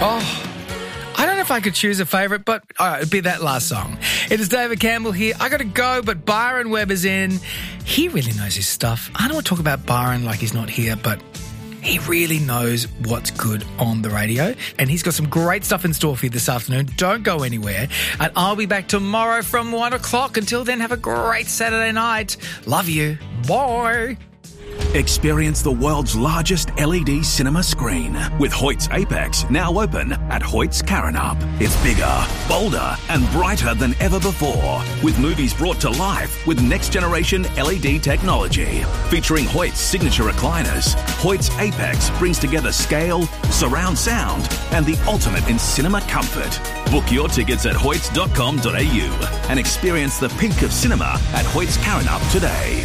I don't know if I could choose a favourite, but it'd be that last song. It is David Campbell here. I got to go, but Byron Webb is in. He really knows his stuff. I don't want to talk about Byron like he's not here, but he really knows what's good on the radio, and he's got some great stuff in store for you this afternoon. Don't go anywhere, and I'll be back tomorrow from 1 o'clock. Until then, have a great Saturday night. Love you. Bye. Experience the world's largest LED cinema screen with Hoyt's Apex now open at Hoyt's Karrinyup. It's bigger, bolder and brighter than ever before, with movies brought to life with next-generation LED technology. Featuring Hoyt's signature recliners, Hoyt's Apex brings together scale, surround sound and the ultimate in cinema comfort. Book your tickets at hoyts.com.au and experience the peak of cinema at Hoyt's Karrinyup today.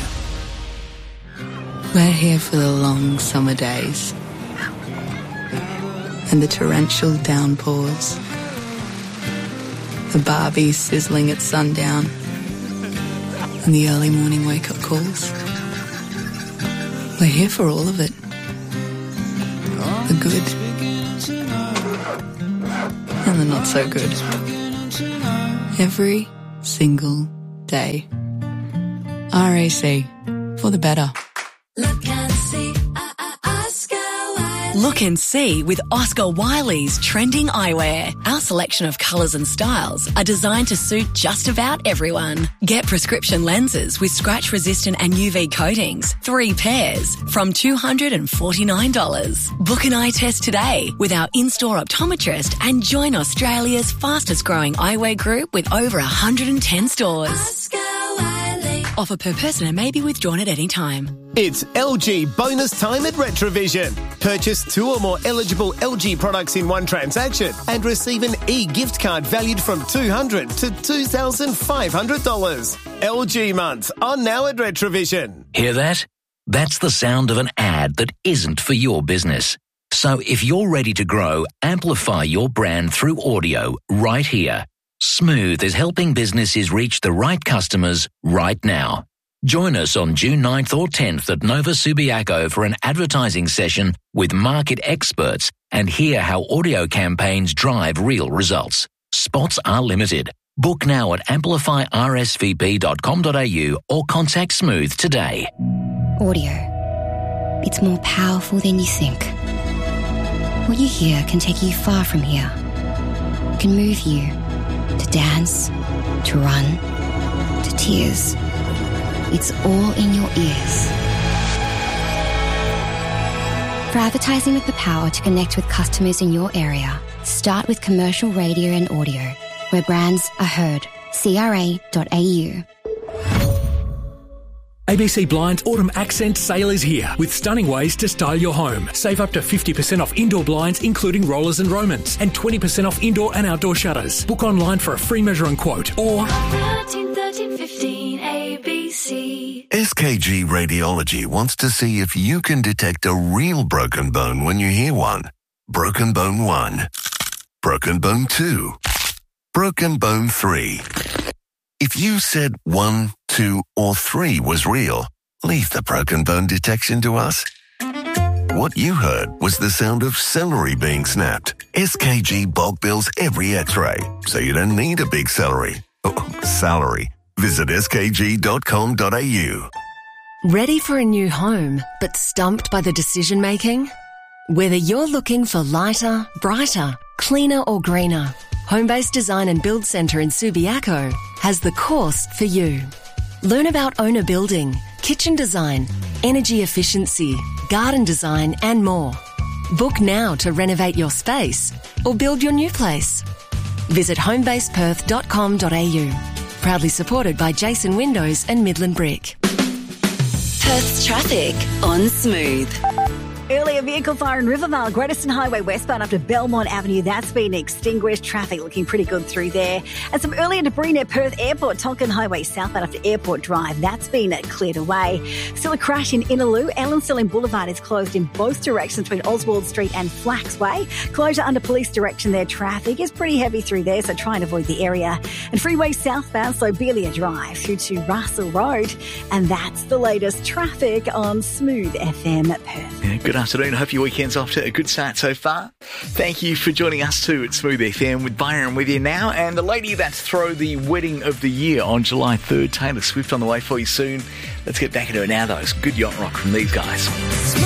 We're here for the long summer days and the torrential downpours, the Barbie sizzling at sundown and the early morning wake-up calls. We're here for all of it. The good and the not so good. Every single day. RAC, for the better. Look and see with Oscar Wiley's trending eyewear. Our selection of colours and styles are designed to suit just about everyone. Get prescription lenses with scratch-resistant and UV coatings, 3 pairs, from $249. Book an eye test today with our in-store optometrist and join Australia's fastest-growing eyewear group with over 110 stores. Oscar Wiley. Offer per person and may be withdrawn at any time. It's LG bonus time at Retrovision. Purchase 2 or more eligible LG products in one transaction and receive an e-gift card valued from $200 to $2,500. LG months are now at Retrovision. Hear that? That's the sound of an ad that isn't for your business. So if you're ready to grow, amplify your brand through audio right here. Smooth is helping businesses reach the right customers right now. Join us on June 9th or 10th at Nova Subiaco for an advertising session with market experts and hear how audio campaigns drive real results. Spots are limited. Book now at amplifyrsvp.com.au or contact Smooth today. Audio. It's more powerful than you think. What you hear can take you far from here. It can move you to dance, to run, to tears. It's all in your ears. For advertising with the power to connect with customers in your area, start with commercial radio and audio, where brands are heard. CRA.au. ABC Blinds Autumn Accent Sale is here with stunning ways to style your home. Save up to 50% off indoor blinds, including rollers and Romans, and 20% off indoor and outdoor shutters. Book online for a free measure and quote, or 1315 ABC. SKG Radiology wants to see if you can detect a real broken bone when you hear one. Broken bone 1. Broken bone 2. Broken bone 3. If you said 1, 2, or 3 was real, leave the broken bone detection to us. What you heard was the sound of celery being snapped. SKG bulk bills every x-ray, so you don't need a big salary. Visit skg.com.au. Ready for a new home, but stumped by the decision-making? Whether you're looking for lighter, brighter, cleaner or greener, Homebase Design and Build Centre in Subiaco has the course for you. Learn about owner building, kitchen design, energy efficiency, garden design and more. Book now to renovate your space or build your new place. Visit homebaseperth.com.au. Proudly supported by Jason Windows and Midland Brick. Perth's traffic on Smooth. Earlier, vehicle fire in Rivervale, Greater Highway westbound up to Belmont Avenue. That's been extinguished. Traffic looking pretty good through there. And some earlier debris near Perth Airport, Tonkin Highway southbound up to Airport Drive. That's been cleared away. Still a crash in Innaloo. Ellen Stirling Boulevard is closed in both directions between Oswald Street and Flax Way. Closure under police direction there. Traffic is pretty heavy through there, so try and avoid the area. And freeway southbound, so Belia Drive through to Russell Road. And that's the latest traffic on Smooth FM Perth. Yeah, good afternoon. Hope your weekend's off to a good start so far. Thank you for joining us too at Smooth FM with Byron with you now. And the lady that's throw the wedding of the year on July 3rd, Taylor Swift, on the way for you soon. Let's get back into it now, though. It's good yacht rock from these guys.